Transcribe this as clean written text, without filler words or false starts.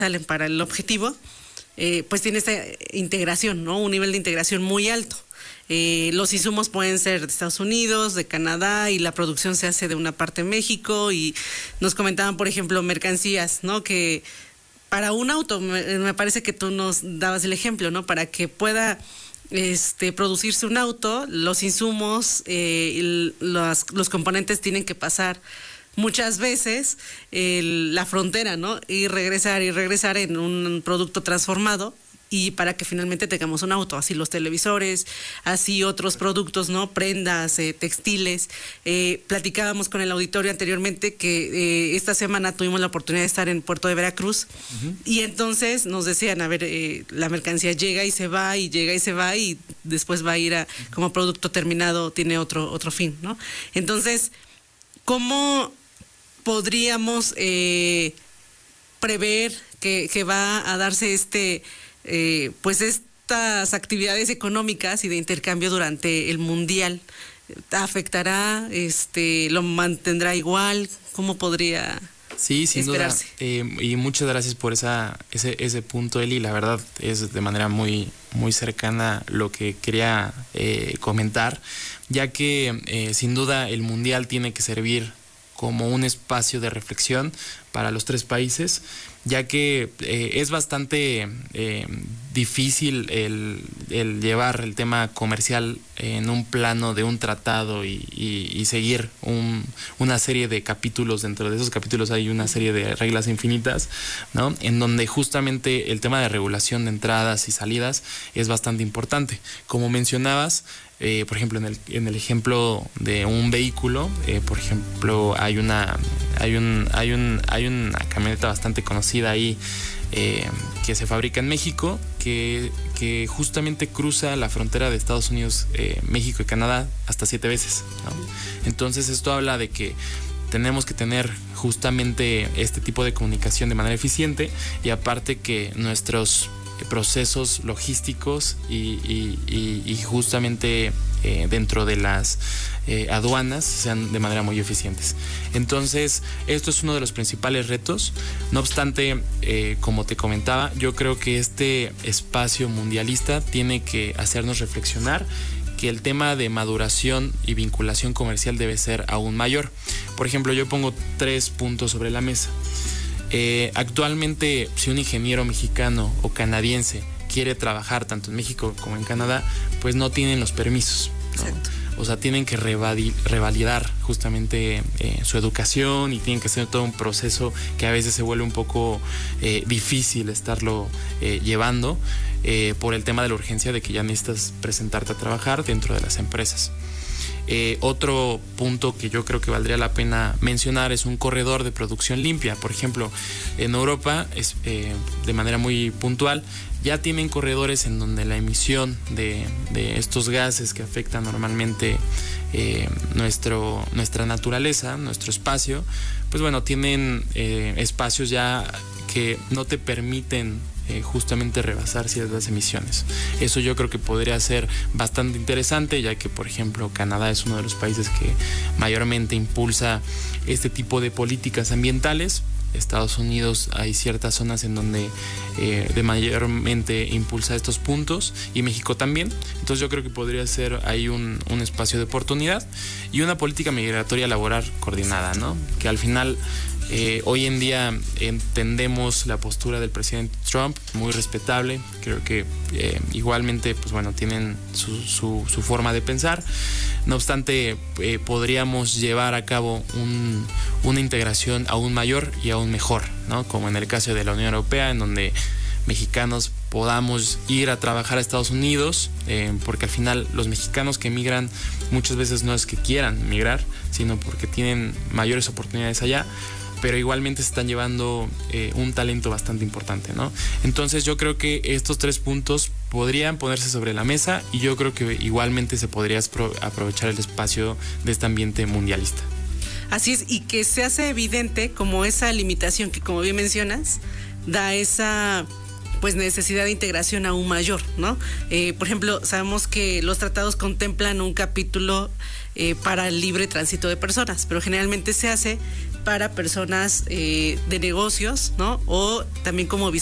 salen para el objetivo, pues tiene esta integración, ¿no? Un nivel de integración muy alto. Los insumos pueden ser de Estados Unidos, de Canadá, y la producción se hace de una parte en México, y nos comentaban, por ejemplo, mercancías, ¿no? Que para un auto, me parece que tú nos dabas el ejemplo, ¿no? Para que pueda producirse un auto, los insumos, los componentes tienen que pasar muchas veces la frontera, ¿no? Y regresar en un producto transformado, y para que finalmente tengamos un auto, así los televisores, así otros productos, ¿no? Prendas, textiles. Platicábamos con el auditorio anteriormente que esta semana tuvimos la oportunidad de estar en Puerto de Veracruz, y entonces nos decían, a ver, la mercancía llega y se va, y llega y se va, y después va a ir como producto terminado, tiene otro fin, ¿no? Entonces, ¿cómo podríamos prever que va a darse pues estas actividades económicas y de intercambio durante el Mundial? ¿Afectará? ¿Lo mantendrá igual? ¿Cómo podría Sí, sin esperarse? Duda. Y muchas gracias por ese punto, Eli. La verdad es de manera muy, muy cercana lo que quería comentar, ya que sin duda el Mundial tiene que servir como un espacio de reflexión para los tres países, ya que es bastante difícil el llevar el tema comercial en un plano de un tratado y seguir una serie de capítulos. Dentro de esos capítulos hay una serie de reglas infinitas, ¿no? En donde justamente el tema de regulación de entradas y salidas es bastante importante. Como mencionabas, por ejemplo, en el ejemplo de un vehículo, por ejemplo, hay una camioneta bastante conocida ahí que se fabrica en México, que justamente cruza la frontera de Estados Unidos, México y Canadá hasta 7 veces, ¿no? Entonces esto habla de que tenemos que tener justamente este tipo de comunicación de manera eficiente, y aparte que nuestros procesos logísticos y justamente dentro de las aduanas sean de manera muy eficientes. Entonces, esto es uno de los principales retos. No obstante, como te comentaba, yo creo que este espacio mundialista tiene que hacernos reflexionar que el tema de maduración y vinculación comercial debe ser aún mayor. Por ejemplo, yo pongo 3 puntos sobre la mesa. Actualmente, si un ingeniero mexicano o canadiense quiere trabajar tanto en México como en Canadá, pues no tienen los permisos, ¿no? Exacto. O sea, tienen que revalidar justamente su educación, y tienen que hacer todo un proceso que a veces se vuelve un poco difícil estarlo llevando por el tema de la urgencia de que ya necesitas presentarte a trabajar dentro de las empresas. Otro punto que yo creo que valdría la pena mencionar es un corredor de producción limpia. Por ejemplo, en Europa, de manera muy puntual, ya tienen corredores en donde la emisión de estos gases que afectan normalmente nuestra naturaleza, nuestro espacio, pues bueno, tienen espacios ya que no te permiten justamente rebasar ciertas emisiones. Eso yo creo que podría ser bastante interesante, ya que, por ejemplo, Canadá es uno de los países que mayormente impulsa este tipo de políticas ambientales. Estados Unidos hay ciertas zonas en donde de mayormente impulsa estos puntos, y México también. Entonces yo creo que podría ser ahí un espacio de oportunidad y una política migratoria laboral coordinada, ¿no? Que al final hoy en día entendemos la postura del presidente Trump, muy respetable. Creo que igualmente, pues bueno, tienen su forma de pensar. No obstante, podríamos llevar a cabo una integración aún mayor y aún mejor, ¿no? Como en el caso de la Unión Europea, en donde mexicanos podamos ir a trabajar a Estados Unidos, porque al final los mexicanos que emigran muchas veces no es que quieran migrar, sino porque tienen mayores oportunidades allá, pero igualmente se están llevando un talento bastante importante, ¿no? Entonces yo creo que estos 3 puntos podrían ponerse sobre la mesa, y yo creo que igualmente se podría aprovechar el espacio de este ambiente mundialista. Así es, y que se hace evidente como esa limitación que, como bien mencionas, da esa pues necesidad de integración aún mayor, ¿no? Por ejemplo, sabemos que los tratados contemplan un capítulo para el libre tránsito de personas, pero generalmente se hace para personas de negocios, ¿no? O también como